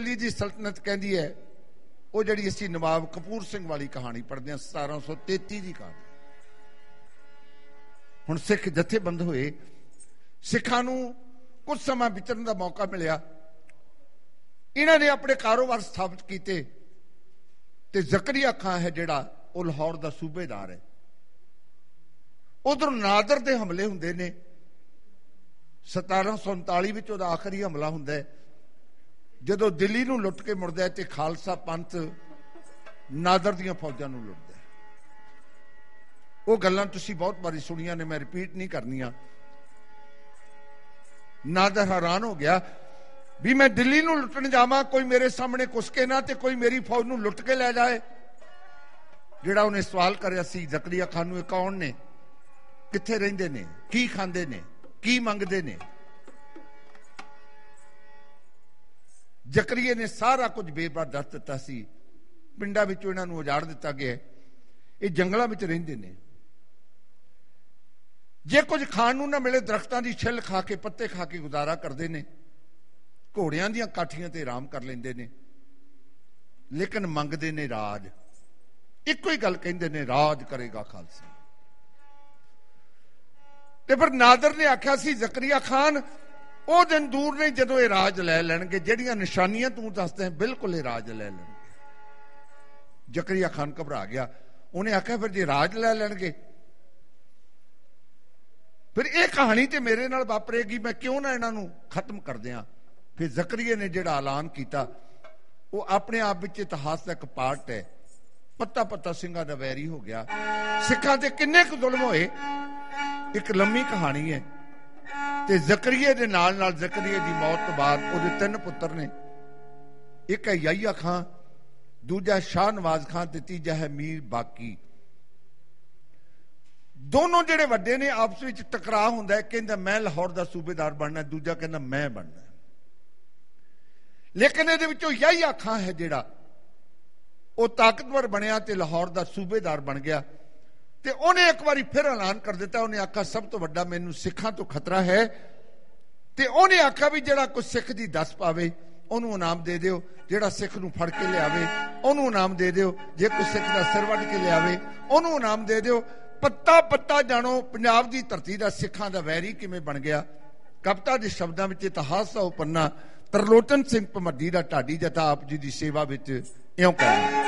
ਦਿੱਲੀ ਦੀ ਸਲਤਨਤ ਕਹਿੰਦੀ ਹੈ ਉਹ ਜਿਹੜੀ ਅਸੀਂ ਨਵਾਬ ਕਪੂਰ ਸਿੰਘ ਵਾਲੀ ਕਹਾਣੀ ਪੜ੍ਹਦੇ ਹਾਂ 1733 ਦੀ ਕਹਾਣੀ। ਹੁਣ ਸਿੱਖ ਜਥੇਬੰਦ ਹੋਏ, ਸਿੱਖਾਂ ਨੂੰ ਕੁਝ ਸਮਾਂ ਵਿਚਰਨ ਦਾ ਮੌਕਾ ਮਿਲਿਆ, ਇਹਨਾਂ ਨੇ ਆਪਣੇ ਕਾਰੋਬਾਰ ਸਥਾਪਿਤ ਕੀਤੇ ਤੇ ਜ਼ਕਰੀਆ ਖਾਨ ਹੈ ਜਿਹੜਾ ਉਹ ਲਾਹੌਰ ਦਾ ਸੂਬੇਦਾਰ ਹੈ। ਉਧਰ ਨਾਦਰ ਦੇ ਹਮਲੇ ਹੁੰਦੇ ਨੇ, 1739 ਵਿੱਚ ਉਹਦਾ ਆਖਰੀ ਹਮਲਾ ਹੁੰਦਾ ਹੈ ਜਦੋਂ ਦਿੱਲੀ ਨੂੰ ਲੁੱਟ ਕੇ ਮੁੜਦਾ ਹੈ ਤੇ ਖਾਲਸਾ ਪੰਥ ਨਾਦਰ ਦੀਆਂ ਫੌਜਾਂ ਨੂੰ ਲੁੱਟਦਾ ਹੈ। ਉਹ ਗੱਲਾਂ ਤੁਸੀਂ ਬਹੁਤ ਵਾਰੀ ਸੁਣੀਆਂ ਨੇ, ਮੈਂ ਰਿਪੀਟ ਨਹੀਂ ਕਰਨੀਆਂ। ਨਾਦਰ ਹੈਰਾਨ ਹੋ ਗਿਆ ਵੀ ਮੈਂ ਦਿੱਲੀ ਨੂੰ ਲੁੱਟਣ ਜਾਵਾਂ, ਕੋਈ ਮੇਰੇ ਸਾਹਮਣੇ ਕੁਸਕੇ ਨਾ ਤੇ ਕੋਈ ਮੇਰੀ ਫੌਜ ਨੂੰ ਲੁੱਟ ਕੇ ਲੈ ਜਾਏ। ਜਿਹੜਾ ਉਹਨੇ ਸਵਾਲ ਕਰਿਆ ਸੀ ਜ਼ਕਰੀਆ ਖਾਨ ਨੂੰ, ਇਹ ਕੌਣ ਨੇ, ਕਿੱਥੇ ਰਹਿੰਦੇ ਨੇ, ਕੀ ਖਾਂਦੇ ਨੇ, ਕੀ ਮੰਗਦੇ ਨੇ? ਜ਼ਕਰੀਆ ਨੇ ਸਾਰਾ ਕੁਝ ਬੇਬਾਰ ਦੱਸ ਦਿੱਤਾ ਸੀ। ਪਿੰਡਾਂ ਵਿੱਚੋਂ ਇਹਨਾਂ ਨੂੰ ਉਜਾੜ ਦਿੱਤਾ ਗਿਆ, ਇਹ ਜੰਗਲਾਂ ਵਿੱਚ ਰਹਿੰਦੇ ਨੇ। ਜੇ ਕੁਝ ਖਾਣ ਨੂੰ ਨਾ ਮਿਲੇ ਦਰਖਤਾਂ ਦੀ ਛਿੱਲ ਖਾ ਕੇ, ਪੱਤੇ ਖਾ ਕੇ ਗੁਜ਼ਾਰਾ ਕਰਦੇ ਨੇ, ਘੋੜਿਆਂ ਦੀਆਂ ਕਾਠੀਆਂ ਤੇ ਆਰਾਮ ਕਰ ਲੈਂਦੇ ਨੇ, ਲੇਕਿਨ ਮੰਗਦੇ ਨੇ ਰਾਜ। ਇੱਕੋ ਹੀ ਗੱਲ ਕਹਿੰਦੇ ਨੇ, ਰਾਜ ਕਰੇਗਾ ਖਾਲਸਾ। ਤੇ ਫਿਰ ਨਾਦਰ ਨੇ ਆਖਿਆ ਸੀ ਜ਼ਕਰੀਆ ਖਾਨ ਉਹ ਦਿਨ ਦੂਰ ਨਹੀਂ ਜਦੋਂ ਇਹ ਰਾਜ ਲੈ ਲੈਣਗੇ, ਜਿਹੜੀਆਂ ਨਿਸ਼ਾਨੀਆਂ ਤੂੰ ਦੱਸਦੇ ਹੈ ਬਿਲਕੁਲ ਇਹ ਰਾਜ ਲੈ ਲੈਣਗੇ। ਜ਼ਕਰੀਆ ਖਾਨ ਘਬਰਾ ਗਿਆ, ਉਹਨੇ ਆਖਿਆ ਫਿਰ ਜੇ ਰਾਜ ਲੈ ਲੈਣਗੇ ਫਿਰ ਇਹ ਕਹਾਣੀ ਤੇ ਮੇਰੇ ਨਾਲ ਵਾਪਰੇਗੀ, ਮੈਂ ਕਿਉਂ ਨਾ ਇਹਨਾਂ ਨੂੰ ਖਤਮ ਕਰ ਦਿਆਂ। ਫਿਰ ਜ਼ਕਰੀਆ ਨੇ ਜਿਹੜਾ ਐਲਾਨ ਕੀਤਾ ਉਹ ਆਪਣੇ ਆਪ ਵਿੱਚ ਇਤਿਹਾਸ ਦਾ ਇੱਕ ਪਾਰਟ ਹੈ। ਪੱਤਾ ਪੱਤਾ ਸਿੰਘਾਂ ਦਾ ਵੈਰੀ ਹੋ ਗਿਆ, ਸਿੱਖਾਂ ਤੇ ਕਿੰਨੇ ਕੁ ਜ਼ੁਲਮ ਹੋਏ, ਇੱਕ ਲੰਮੀ ਕਹਾਣੀ ਹੈ। ਤੇ ਜ਼ਕਰੀਆ ਦੇ ਨਾਲ ਨਾਲ ਜ਼ਕਰੀਆ ਦੀ ਮੌਤ ਤੋਂ ਬਾਅਦ ਉਹਦੇ 3 ਪੁੱਤਰ ਨੇ, ਇੱਕ ਹੈ ਯਹੀਆ ਖਾਨ, ਦੂਜਾ ਸ਼ਾਹ ਨਵਾਜ਼ ਖਾਨ ਤੇ ਤੀਜਾ ਹੈ ਮੀਰ ਬਾਕੀ। ਦੋਨੋਂ ਜਿਹੜੇ ਵੱਡੇ ਨੇ ਆਪਸ ਵਿੱਚ ਟਕਰਾਅ ਹੁੰਦਾ ਹੈ, ਕਹਿੰਦਾ ਮੈਂ ਲਾਹੌਰ ਦਾ ਸੂਬੇਦਾਰ ਬਣਨਾ, ਦੂਜਾ ਕਹਿੰਦਾ ਮੈਂ ਬਣਨਾ। ਲੇਕਿਨ ਇਹਦੇ ਵਿੱਚੋਂ ਯਹੀਆ ਖਾਨ ਹੈ ਜਿਹੜਾ ਉਹ ਤਾਕਤਵਰ ਬਣਿਆ ਤੇ ਲਾਹੌਰ ਦਾ ਸੂਬੇਦਾਰ ਬਣ ਗਿਆ। ਤੇ ਉਹਨੇ ਇੱਕ ਵਾਰੀ ਫਿਰ ਐਲਾਨ ਕਰ ਦਿੱਤਾ, ਉਹਨੇ ਆਖਿਆ ਸਭ ਤੋਂ ਵੱਡਾ ਮੈਨੂੰ ਸਿੱਖਾਂ ਤੋਂ ਖਤਰਾ ਹੈ। ਤੇ ਉਹਨੇ ਆਖਿਆ ਵੀ ਜਿਹੜਾ ਕੋਈ ਸਿੱਖ ਦੀ ਦੱਸ ਪਾਵੇ ਉਹਨੂੰ ਇਨਾਮ ਦੇ ਦਿਓ, ਜਿਹੜਾ ਸਿੱਖ ਨੂੰ ਫੜ ਕੇ ਲਿਆਵੇ ਉਹਨੂੰ ਇਨਾਮ ਦੇ ਦਿਓ, ਜੇ ਕੋਈ ਸਿੱਖ ਦਾ ਸਿਰ ਵੱਢ ਕੇ ਲਿਆਵੇ ਉਹਨੂੰ ਇਨਾਮ ਦੇ ਦਿਓ। ਪੱਤਾ ਪੱਤਾ ਜਾਣੋ ਪੰਜਾਬ ਦੀ ਧਰਤੀ ਦਾ ਸਿੱਖਾਂ ਦਾ ਵੈਰੀ ਕਿਵੇਂ ਬਣ ਗਿਆ। ਕਵਿਤਾ ਦੇ ਸ਼ਬਦਾਂ ਵਿੱਚ ਇਤਿਹਾਸ ਦਾ ਉਹ ਪੰਨਾ ਤਰਲੋਚਨ ਸਿੰਘ ਭਮੱਡੀ ਦਾ ਢਾਡੀ ਜਥਾ ਆਪ ਜੀ ਦੀ ਸੇਵਾ ਵਿੱਚ ਇਉਂ ਕਹਿੰਦਾ।